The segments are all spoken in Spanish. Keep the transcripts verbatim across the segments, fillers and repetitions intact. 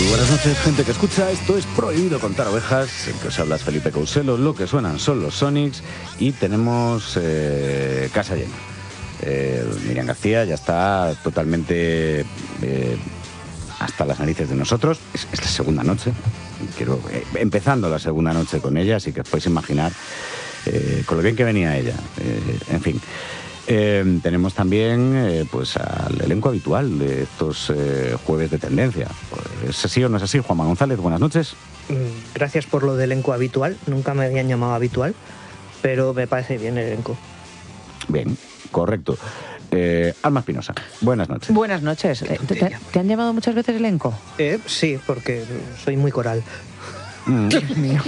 Buenas noches, gente que escucha. Esto es Prohibido Contar Ovejas. El que os habla es Felipe Couselo. Lo que suenan son los Sonics. Y tenemos eh, casa llena. Eh, Miriam García ya está totalmente eh, hasta las narices de nosotros. Es, es la segunda noche. Quiero, eh, empezando la segunda noche con ella, así que os podéis imaginar eh, con lo bien que venía ella. Eh, en fin. Eh, tenemos también eh, pues al elenco habitual de estos eh, jueves de tendencia. ¿Es así o no es así? Juanma González, buenas noches. Gracias por lo del elenco habitual. Nunca me habían llamado habitual, pero me parece bien el elenco. Bien, correcto. Eh, Alma Espinosa, buenas noches. Buenas noches. ¿Te, te, ¿Te han llamado muchas veces elenco? Eh, sí, porque soy muy coral. Mm. Dios mío.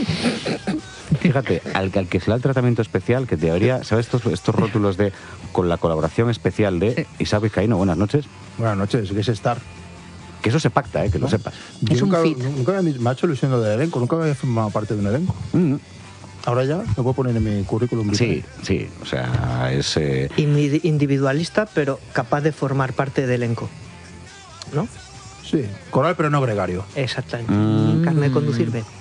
Fíjate, al, al que se le da el tratamiento especial, que debería, ¿sabes estos, estos rótulos de con la colaboración especial de Isaac Vizcaíno? Buenas noches. Buenas noches, que es estar. Que eso se pacta, ¿eh? Que lo ¿No? sepas. Yo Es nunca, un fit. nunca me, me ha hecho ilusión lo del elenco, nunca había formado parte de un elenco. Mm. Ahora ya lo puedo poner en mi currículum. Sí, sí, o sea, es... Eh... Indi- individualista, pero capaz de formar parte del elenco. ¿No? Sí, coral pero no gregario. Exactamente. Mm. Carne de conducir, ven.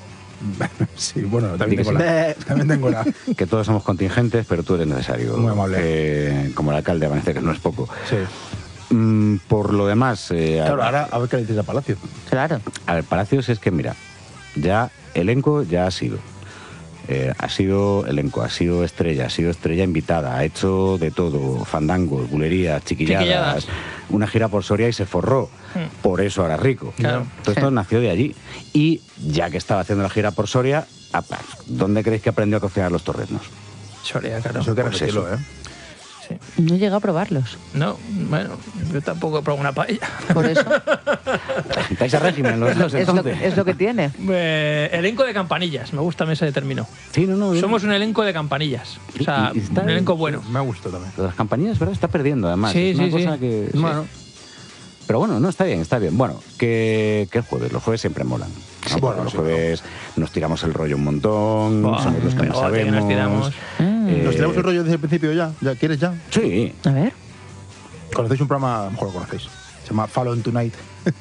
Sí, bueno, también Di que tengo, la, también tengo la... que todos somos contingentes, pero tú eres necesario. Muy amable. Eh, como el alcalde de Amanece, que no es poco. Sí. Mm, por lo demás... Eh, Claro, a, ahora a ver qué le dices a Palacio. Claro. a ver, Palacios es que, mira, ya elenco ya ha sido. Eh, ha sido elenco, ha sido estrella, ha sido estrella invitada, ha hecho de todo, fandangos, bulerías, chiquilladas, Chiquilladas. una gira por Soria y se forró. Mm. Por eso ahora rico. Claro. Todo esto Sí. nació de allí. Y ya que estaba haciendo la gira por Soria, apa, ¿dónde creéis que aprendió a cocinar los torreznos? Soria, claro. Eso hay que pues repetirlo, eso. ¿eh? Sí. No llega a probarlos. No, bueno, yo tampoco he probado una paella. Por eso. ¿Estáis a régimen los dos es, lo, entonces? es lo que tiene. Eh, elenco de campanillas, me gusta ese término. Sí, no, no. Somos un elenco de campanillas. O sea, Y- y está un elenco bueno. Me ha gustado también. Lo de las campanillas, ¿verdad? Está perdiendo, además. Sí, es una sí, cosa sí. que... Sí. Bueno. Pero bueno, no, está bien, está bien. Bueno, que, que el jueves, los jueves siempre molan. ¿no? Sí, bueno, los sí, jueves nos tiramos el rollo un montón, Buah, somos los que no joder, que sabemos. nos tiramos. Ah, Eh, ¿Nos tiramos el rollo desde el principio ya? ¿Ya quieres ya? Sí, a ver. ¿Conocéis un programa? A lo mejor lo conocéis. Se llama Fallon Tonight.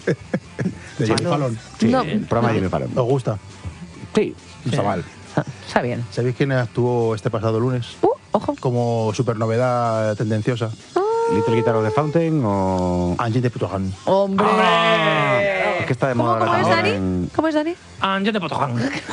De Jimmy Fallon. sí, No, el programa no. de Jimmy Fallon. ¿Os gusta? Sí, No está mal. Ah, Está bien. ¿Sabéis quién actuó este pasado lunes? Uh, ojo. Como supernovedad tendenciosa. Little Guitar of the Fountain o... Angie de Putojan. ¡Hombre! Es que está de moda ¿Cómo, cómo ahora es, Dani? también. ¿Cómo es, Dani? Ángel de Potoján.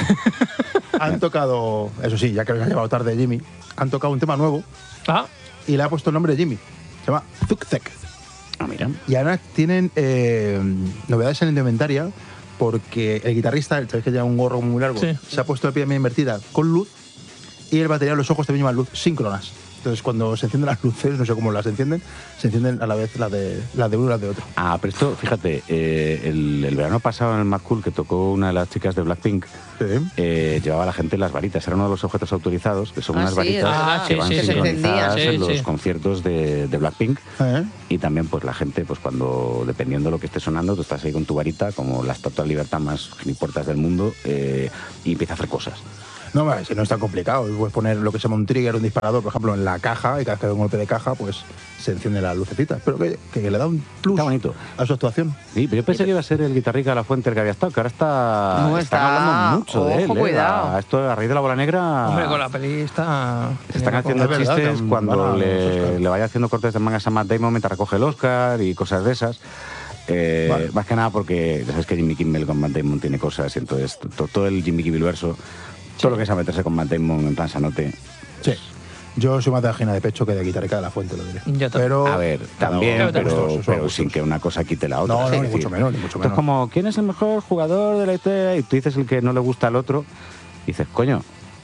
Han tocado, eso sí, ya que nos ha llevado tarde Jimmy, han tocado un tema nuevo Ah, y le ha puesto el nombre de Jimmy. Se llama Zukzek. Ah, mira. Y ahora tienen eh, novedades en la indumentaria porque el guitarrista, sabéis que lleva un gorro muy largo, Sí. se ha puesto la pirámide invertida con luz y el batería, los ojos también llevan luz síncronas. Entonces, cuando se encienden las luces, no sé cómo las encienden, se encienden a la vez las de, las de uno y las de otro. Ah, pero esto, fíjate, eh, el, el verano pasado en el Mad Cool, que tocó una de las chicas de Blackpink, Sí. eh, llevaba a la gente las varitas. Era uno de los objetos autorizados, que son Ah, unas sí, varitas es verdad. que Ah, van sí, sí, sí. sincronizadas Sí, en los sí. conciertos de, de Blackpink. ¿Eh? Y también, pues la gente, pues cuando, dependiendo de lo que esté sonando, tú estás ahí con tu varita, como la estatua de libertad más genipuertas del mundo, eh, y empieza a hacer cosas. No, bueno, si no es tan complicado. Puedes poner lo que se llama un trigger, un disparador, por ejemplo, en la caja, y cada vez que hay un golpe de caja, pues se encienden las lucecitas. Pero que, que le da un plus Está bonito. a su actuación. Sí, pero yo pensé que iba a ser el guitarrista de La Fuente el que había estado, que ahora está, No, están está- hablando mucho de él. ojo, ¿eh? cuidado. A- Esto, a raíz de La Bola Negra, hombre, con la peli está... están haciendo Es verdad, chistes que cuando van a los le, Oscar. le vaya haciendo cortes de mangas a Matt Damon mientras recoge el Oscar y cosas de esas. Eh, Vale. Más que nada porque ya sabes que Jimmy Kimmel con Matt Damon tiene cosas y entonces to- todo el Jimmy Kimmel verso, todo lo que es a meterse con Matt Damon en plan sanote. Sí. Yo soy más de angina de pecho que de guitarrica de la fuente, lo diré. Yo también. Pero, A ver, cada también, uno- pero, gustos, son pero gustos. sin que una cosa quite la otra. No, no, Es ni decir, mucho menos, ni mucho esto es menos. como, ¿quién es el mejor jugador de la historia? Y tú dices el que no le gusta al otro. Y dices, coño,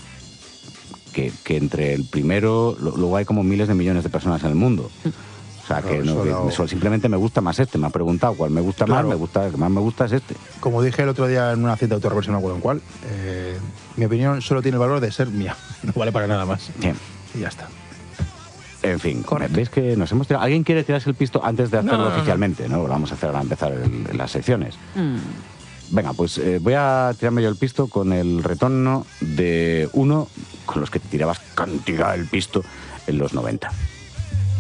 que, que entre el primero, lo- luego hay como miles de millones de personas en el mundo. O sea, que, Claro, no, solo- que solo simplemente me gusta más este. Me ha preguntado cuál me gusta Claro. más, me gusta, el que más me gusta es este. Como dije el otro día en una cita de autorreversión, no me acuerdo en cuál, eh, mi opinión solo tiene el valor de ser mía. No vale para nada más. Bien. Y ya está. En fin, Correcto. ¿veis que nos hemos tirado? ¿Alguien quiere tirarse el pisto antes de hacerlo No, no, no. oficialmente? No, lo vamos a hacer ahora, a empezar el- en las secciones. Mm. Venga, pues eh, voy a tirarme yo el pisto con el retorno de uno con los que te tirabas cantidad el pisto en los noventa.